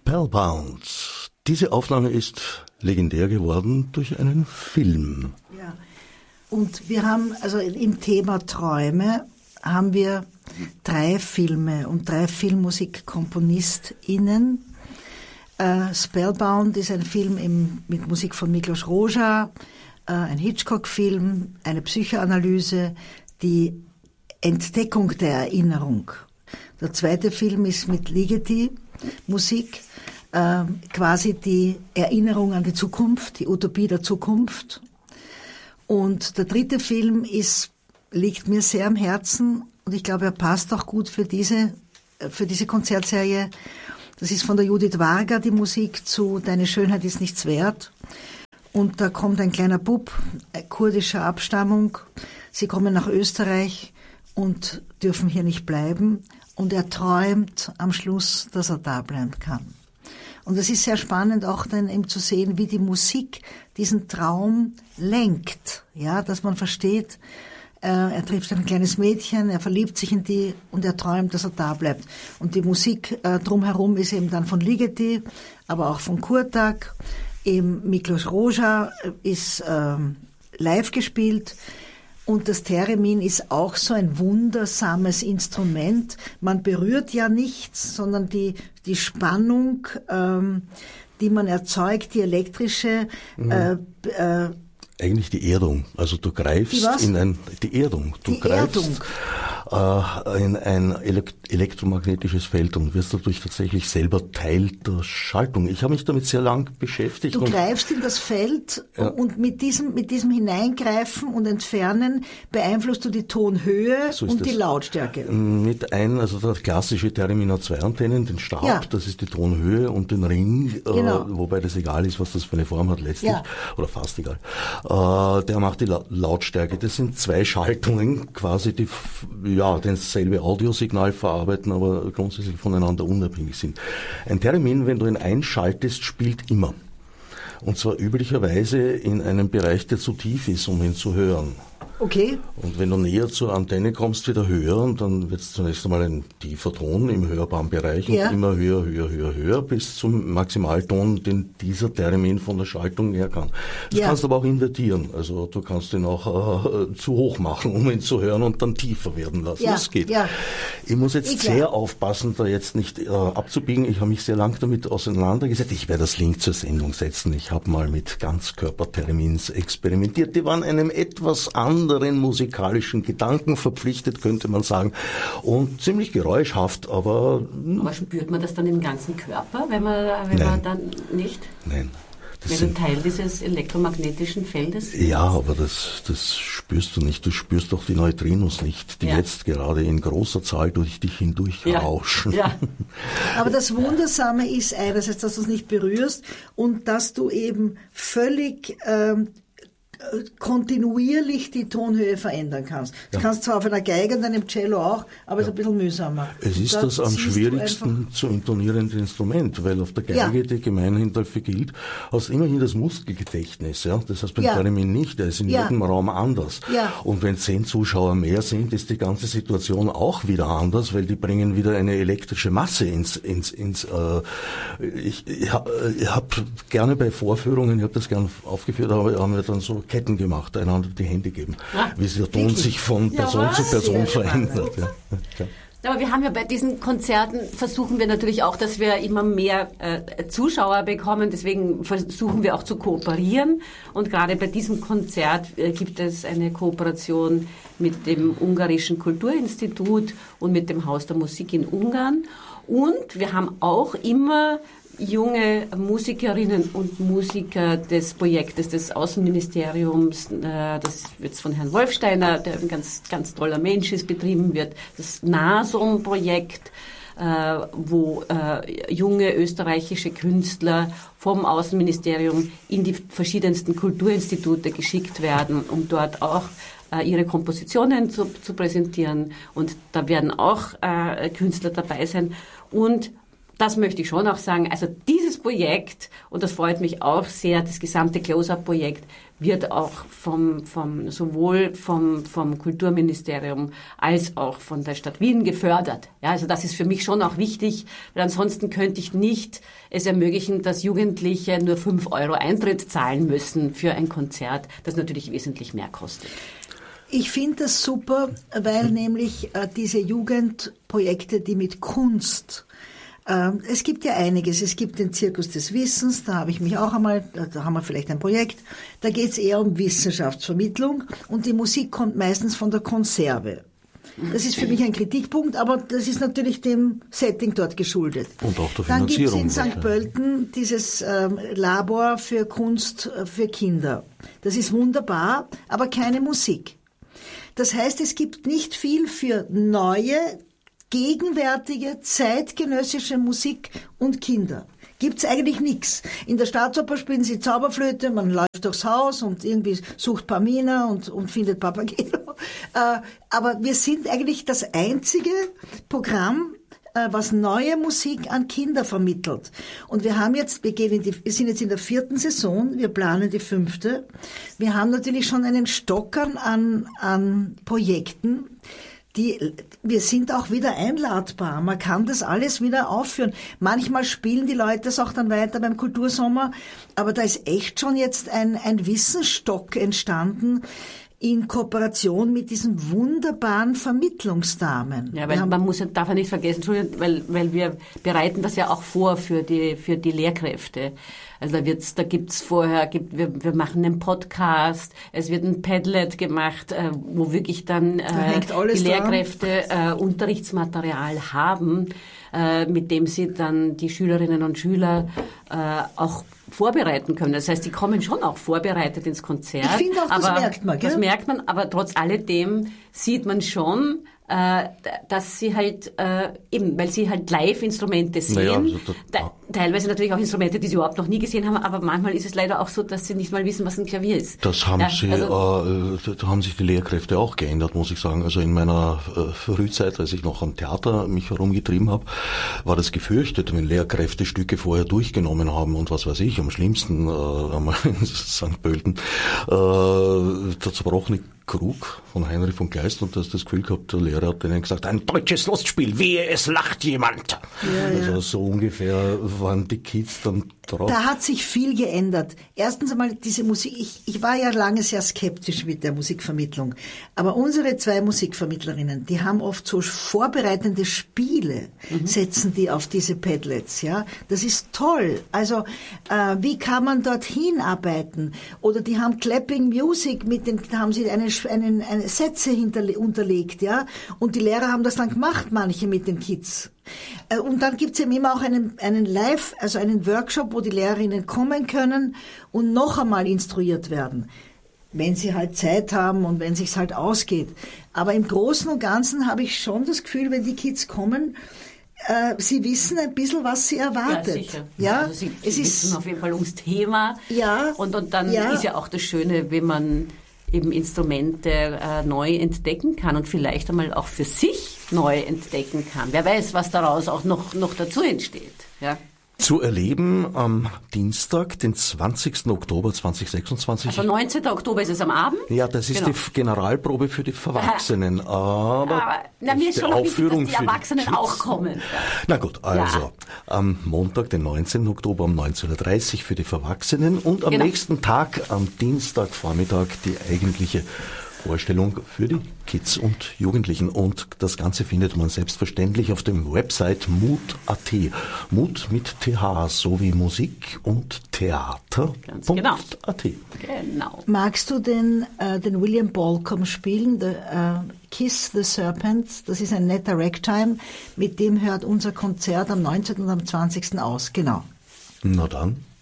Spellbound. Diese Aufnahme ist legendär geworden durch einen Film. Ja. Und wir haben, also im Thema Träume, haben wir 3 Filme und 3 FilmmusikkomponistInnen. Spellbound ist ein Film mit Musik von Miklos Rozsa, ein Hitchcock-Film, eine Psychoanalyse, die Entdeckung der Erinnerung. Der zweite Film ist mit Ligeti Musik, quasi die Erinnerung an die Zukunft, die Utopie der Zukunft. Und der dritte Film liegt mir sehr am Herzen und ich glaube, er passt auch gut für diese Konzertserie. Das ist von der Judith Varga, die Musik zu Deine Schönheit ist nichts wert. Und da kommt ein kleiner Bub kurdischer Abstammung. Sie kommen nach Österreich und dürfen hier nicht bleiben. Und er träumt am Schluss, dass er da bleiben kann. Und es ist sehr spannend auch dann eben zu sehen, wie die Musik diesen Traum lenkt. Ja, dass man versteht, er trifft ein kleines Mädchen, er verliebt sich in die und er träumt, dass er da bleibt. Und die Musik drumherum ist eben dann von Ligeti, aber auch von Kurtak. Eben Miklos Rozsa ist live gespielt. Und das Theremin ist auch so ein wundersames Instrument. Man berührt ja nichts, sondern die Spannung, die man erzeugt, die elektrische, eigentlich die Erdung. Also du greifst die Erdung. Du greifst in ein elektromagnetisches Feld und wirst dadurch tatsächlich selber Teil der Schaltung. Ich habe mich damit sehr lang beschäftigt. Du greifst in das Feld und mit diesem Hineingreifen und Entfernen beeinflusst du die Tonhöhe und die Lautstärke. Also der klassische Theremin hat 2 Antennen, den Stab, das ist die Tonhöhe und den Ring, wobei das egal ist, was das für eine Form hat letztlich, oder fast egal. Der macht die Lautstärke. Das sind 2 Schaltungen quasi, die dasselbe Audiosignal verarbeiten, aber grundsätzlich voneinander unabhängig sind. Ein Theremin, wenn du ihn einschaltest, spielt immer. Und zwar üblicherweise in einem Bereich, der zu tief ist, um ihn zu hören. Okay. Und wenn du näher zur Antenne kommst, wieder höher, und dann wird es zunächst einmal ein tiefer Ton im hörbaren Bereich und immer höher, bis zum Maximalton, den dieser Theremin von der Schaltung her kann. Das kannst du aber auch invertieren. Also du kannst ihn auch zu hoch machen, um ihn zu hören und dann tiefer werden lassen. Das geht. Ja. Ich muss jetzt sehr aufpassen, da jetzt nicht abzubiegen. Ich habe mich sehr lang damit auseinandergesetzt. Ich werde das Link zur Sendung setzen. Ich habe mal mit Ganzkörper-Theremins experimentiert. Die waren einem etwas anderen musikalischen Gedanken verpflichtet, könnte man sagen. Und ziemlich geräuschhaft, aber... Aber spürt man das dann im ganzen Körper, wenn man dann nicht... Nein. Wenn du Teil dieses elektromagnetischen Feldes bist? Ja, aber das spürst du nicht. Du spürst doch die Neutrinos nicht, die jetzt gerade in großer Zahl durch dich hindurch rauschen. Ja. Aber das Wundersame ist einerseits, dass du es nicht berührst und dass du eben völlig kontinuierlich die Tonhöhe verändern kannst. Das kannst du zwar auf einer Geige und einem Cello auch, aber es ist ein bisschen mühsamer. Es ist das am schwierigsten zu intonierende Instrument, weil auf der Geige, die gemeinhin dafür gilt, hast immerhin das Muskelgedächtnis. Ja? Das heißt beim Theremin nicht, der ist in jedem Raum anders. Ja. Und wenn 10 Zuschauer mehr sind, ist die ganze Situation auch wieder anders, weil die bringen wieder eine elektrische Masse ins ich habe gerne bei Vorführungen, ich habe das gerne aufgeführt, aber haben wir dann so Ketten gemacht, einander die Hände geben, wie der Ton sich von Person zu Person verändert. Ja. Aber wir haben ja bei diesen Konzerten, versuchen wir natürlich auch, dass wir immer mehr Zuschauer bekommen, deswegen versuchen wir auch zu kooperieren und gerade bei diesem Konzert gibt es eine Kooperation mit dem Ungarischen Kulturinstitut und mit dem Haus der Musik in Ungarn und wir haben auch immer junge Musikerinnen und Musiker des Projektes des Außenministeriums, das jetzt von Herrn Wolfsteiner, der ein ganz, ganz toller Mensch ist, betrieben wird, das NASOM-Projekt, wo junge österreichische Künstler vom Außenministerium in die verschiedensten Kulturinstitute geschickt werden, um dort auch ihre Kompositionen zu präsentieren. Und da werden auch Künstler dabei sein. Und das möchte ich schon auch sagen, also diese dieses Projekt, und das freut mich auch sehr, das gesamte Close-Up-Projekt wird auch sowohl vom Kulturministerium als auch von der Stadt Wien gefördert. Ja, also das ist für mich schon auch wichtig, weil ansonsten könnte ich nicht es ermöglichen, dass Jugendliche nur 5 € Eintritt zahlen müssen für ein Konzert, das natürlich wesentlich mehr kostet. Ich finde das super, weil nämlich diese Jugendprojekte, die mit Kunst, es gibt ja einiges. Es gibt den Zirkus des Wissens, da habe ich mich auch einmal, da haben wir vielleicht ein Projekt, da geht es eher um Wissenschaftsvermittlung und die Musik kommt meistens von der Konserve. Das ist für mich ein Kritikpunkt, aber das ist natürlich dem Setting dort geschuldet. Und auch der Finanzierung. Dann gibt es in St. Pölten dieses Labor für Kunst für Kinder. Das ist wunderbar, aber keine Musik. Das heißt, es gibt nicht viel für neue, gegenwärtige, zeitgenössische Musik und Kinder. Gibt's eigentlich nichts. In der Staatsoper spielen sie Zauberflöte, man läuft durchs Haus und irgendwie sucht Pamina und findet Papageno. Aber wir sind eigentlich das einzige Programm, was neue Musik an Kinder vermittelt. Und wir sind jetzt in der 4. Saison, wir planen die 5. Wir haben natürlich schon einen Stock an Projekten. Wir sind auch wieder einladbar. Man kann das alles wieder aufführen. Manchmal spielen die Leute das auch dann weiter beim Kultursommer. Aber da ist echt schon jetzt ein Wissensstock entstanden in Kooperation mit diesen wunderbaren Vermittlungsdamen. Ja, weil darf ja nicht vergessen, Entschuldigung, weil wir bereiten das ja auch vor für die Lehrkräfte. Also wir machen einen Podcast, es wird ein Padlet gemacht, wo wirklich dann die Lehrkräfte Unterrichtsmaterial haben, mit dem sie dann die Schülerinnen und Schüler auch vorbereiten können. Das heißt, die kommen schon auch vorbereitet ins Konzert. Ich finde auch, das merkt man, gell? Das merkt man, aber trotz alledem sieht man schon, dass sie halt weil sie halt Live-Instrumente sehen, teilweise natürlich auch Instrumente, die sie überhaupt noch nie gesehen haben, aber manchmal ist es leider auch so, dass sie nicht mal wissen, was ein Klavier ist. Da haben sich die Lehrkräfte auch geändert, muss ich sagen. Also in meiner Frühzeit, als ich noch am Theater mich herumgetrieben habe, war das gefürchtet, wenn Lehrkräfte Stücke vorher durchgenommen haben und was weiß ich, am schlimmsten einmal in St. Pölten, der zerbrochene Krug von Heinrich von Kleist, und das Gefühl gehabt, der Lehrer hat denen gesagt, ein deutsches Lustspiel, wehe, es lacht jemand. Ja. Also so ungefähr waren die Kids dann drauf. Da hat sich viel geändert. Erstens einmal diese Musik, ich war ja lange sehr skeptisch mit der Musikvermittlung, aber unsere 2 Musikvermittlerinnen, die haben oft so vorbereitende Spiele, setzen die auf diese Padlets, ja. Das ist toll. Also, wie kann man dorthin arbeiten? Oder die haben Clapping Music, da haben sie eine Sätze unterlegt, ja. Und die Lehrer haben das dann gemacht, manche mit den Kids. Und dann gibt's eben immer auch einen Live, also einen Workshop, wo die Lehrerinnen kommen können und noch einmal instruiert werden, wenn sie halt Zeit haben und wenn sich's halt ausgeht. Aber im Großen und Ganzen habe ich schon das Gefühl, wenn die Kids kommen, sie wissen ein bisschen, was sie erwartet. Ja, sicher. Ja? Also sie wissen auf jeden Fall ums Thema. Ja. Und dann ist ja auch das Schöne, wenn man eben Instrumente neu entdecken kann und vielleicht einmal auch für sich neu entdecken kann. Wer weiß, was daraus auch noch dazu entsteht. Ja. Zu erleben am Dienstag, den 20. Oktober 2026. Also 19. Oktober ist es am Abend? Ja, das ist die Generalprobe für die Verwachsenen. Aber mir ist schon noch wichtig, dass die Erwachsenen auch kommen. Na gut, also am Montag, den 19. Oktober um 19.30 Uhr für die Verwachsenen und am nächsten Tag, am Dienstagvormittag, die eigentliche Vorstellung für die Kids und Jugendlichen. Und das Ganze findet man selbstverständlich auf dem Website Mut.at. Mut mit TH, sowie Musik und Theater. Ganz genau. Genau. Magst du den William Balcom spielen, Kiss the Serpent? Das ist ein netter Ragtime. Mit dem hört unser Konzert am 19. und am 20. aus. Genau. Na dann.